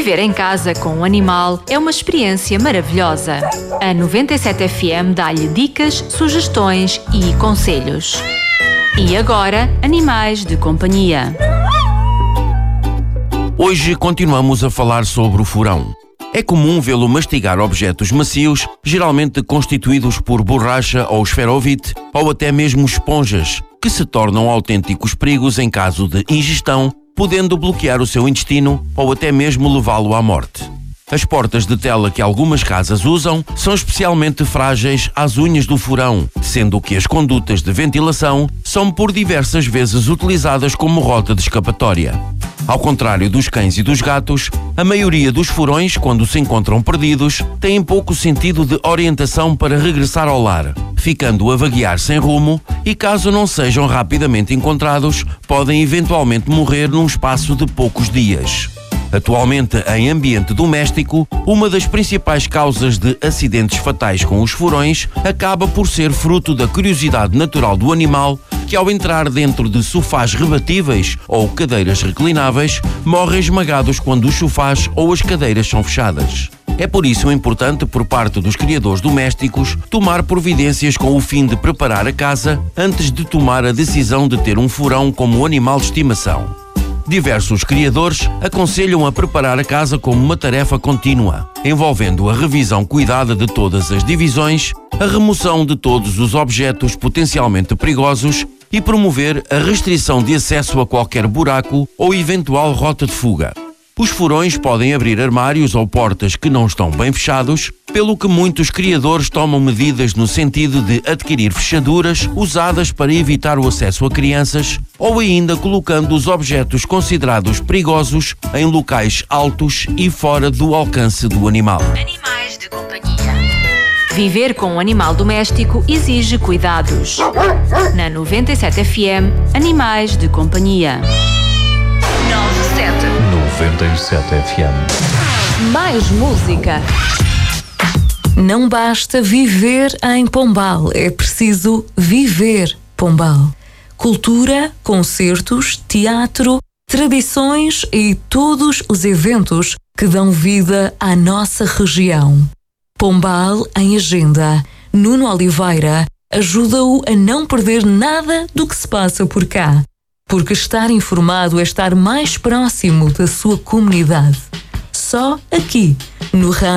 Viver em casa com um animal é uma experiência maravilhosa. A 97 FM dá-lhe dicas, sugestões e conselhos. E agora, animais de companhia. Hoje continuamos a falar sobre o furão. É comum vê-lo mastigar objetos macios, geralmente constituídos por borracha ou esferovite, ou até mesmo esponjas, que se tornam autênticos perigos em caso de ingestão, podendo bloquear o seu intestino ou até mesmo levá-lo à morte. As portas de tela que algumas casas usam são especialmente frágeis às unhas do furão, sendo que as condutas de ventilação são por diversas vezes utilizadas como rota de escapatória. Ao contrário dos cães e dos gatos, a maioria dos furões, quando se encontram perdidos, têm pouco sentido de orientação para regressar ao lar, ficando a vaguear sem rumo e, caso não sejam rapidamente encontrados, podem eventualmente morrer num espaço de poucos dias. Atualmente, em ambiente doméstico, uma das principais causas de acidentes fatais com os furões acaba por ser fruto da curiosidade natural do animal, que ao entrar dentro de sofás rebatíveis ou cadeiras reclináveis, morrem esmagados quando os sofás ou as cadeiras são fechadas. É por isso importante, por parte dos criadores domésticos, tomar providências com o fim de preparar a casa antes de tomar a decisão de ter um furão como animal de estimação. Diversos criadores aconselham a preparar a casa como uma tarefa contínua, envolvendo a revisão cuidada de todas as divisões, a remoção de todos os objetos potencialmente perigosos e promover a restrição de acesso a qualquer buraco ou eventual rota de fuga. Os furões podem abrir armários ou portas que não estão bem fechados, pelo que muitos criadores tomam medidas no sentido de adquirir fechaduras usadas para evitar o acesso a crianças ou ainda colocando os objetos considerados perigosos em locais altos e fora do alcance do animal. Animais de companhia. Viver com um animal doméstico exige cuidados. Na 97 FM, Animais de Companhia. 97 FM. Mais música. Não basta viver em Pombal, é preciso viver Pombal. Cultura, concertos, teatro, tradições e todos os eventos que dão vida à nossa região. Pombal em Agenda. Nuno Oliveira ajuda-o a não perder nada do que se passa por cá. Porque estar informado é estar mais próximo da sua comunidade. Só aqui, no rádio.